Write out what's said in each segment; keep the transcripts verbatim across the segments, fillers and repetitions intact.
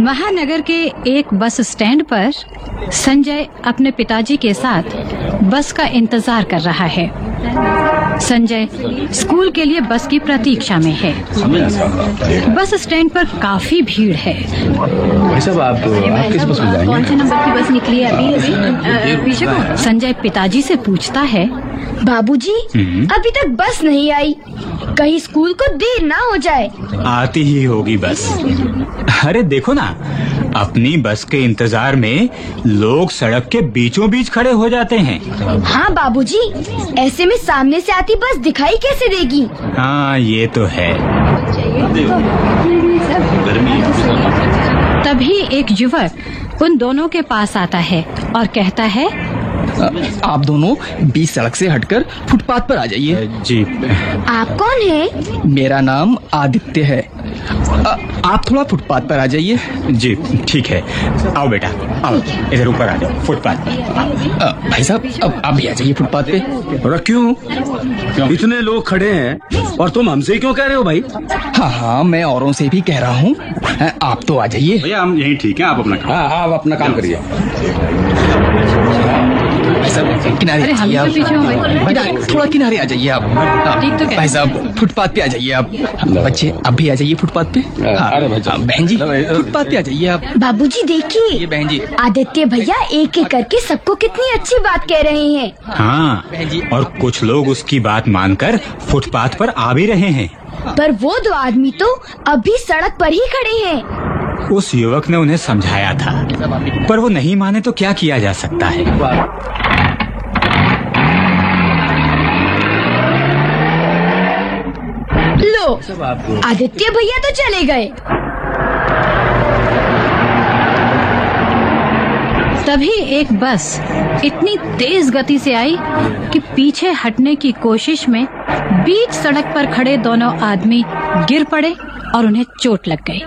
महानगर के एक बस स्टैंड पर संजय अपने पिताजी के साथ बस का इंतजार कर रहा है। संजय स्कूल के लिए बस की प्रतीक्षा में है। बस स्टैंड पर काफी भीड़ है। भाई साहब, आप, आप किस बस में जाएंगे? कौन से नंबर की बस निकली है अभी अभी पीछे को? संजय पिताजी से पूछता है, बाबूजी, अभी तक बस नहीं आई, कहीं स्कूल को देर ना हो जाए। आती ही होगी बस। अरे देखो ना, अपनी बस के इंतजार में लोग सड़क के बीचों बीच खड़े हो जाते हैं। हाँ बाबूजी, ऐसे में सामने से आती बस दिखाई कैसे देगी? हाँ, ये तो है। तभी एक युवक उन दोनों के पास आता है और कहता है, आप दोनों बीच सड़क से हटकर फुटपाथ पर आ जाइए। जी। आप कौन है? मेरा नाम आदित्य है। आ, आप थोड़ा फुटपाथ पर आ जाइए। जी ठीक है, आओ बेटा, आओ इधर ऊपर आ जाओ फुटपाथ पर। भाई साहब, अब आप भी आ जाइए फुटपाथ पे। और क्यों? इतने लोग खड़े हैं और तुम हमसे क्यों कह रहे हो भाई? हाँ हाँ, मैं औरों से भी कह रहा हूँ, आप तो आ जाइए। भैया हम यहीं ठीक है, आप अपना काम। हाँ हाँ, आप अपना काम करिए। भाई साहब किनारे अरे हम आ तो जाइए पीछे हो गए। आप। किनारे, थोड़ा किनारे आ जाइए आप। ठीक तो कह- भाई साहब फुटपाथ पे आ जाइए आप। बच्चे आप भी आ जाइए फुटपाथ पे। हाँ, अरे भाई साहब। बहन जी फुटपाथ पे आ जाइए आप। बाबूजी ये देखिए, बहन जी। आदित्य भैया एक एक करके सबको कितनी अच्छी बात कह रहे हैं। हाँ, और कुछ लोग उसकी बात मानकर फुटपाथ पर आ भी रहे हैं। पर वो दो आदमी तो अभी सड़क पर ही खड़े हैं। उस युवक ने उन्हें समझाया था, पर वो नहीं माने तो क्या किया जा सकता है। लो, आदित्य भैया तो चले गए। तभी एक बस इतनी तेज गति से आई कि पीछे हटने की कोशिश में बीच सड़क पर खड़े दोनों आदमी गिर पड़े और उन्हें चोट लग गई।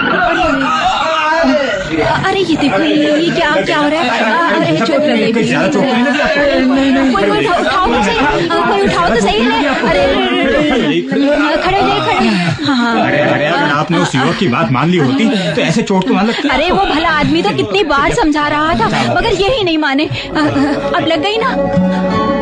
अरे ये देखो, ये ये क्या क्या हो रहा है? अरे चोट लग गई। कोई ज्यादा चोट नहीं लगी? कोई कोई उठाओ उठाओ तो सही, कोई उठाओ तो सही है। अरे खड़े रहे खड़े। हाँ अरे अरे, अगर आपने उस युवक की बात मान ली होती तो ऐसे चोट तो ना लगती। अरे वो भला आदमी तो कितनी बार समझा रहा था, मगर यही नहीं माने। अब लग गई ना।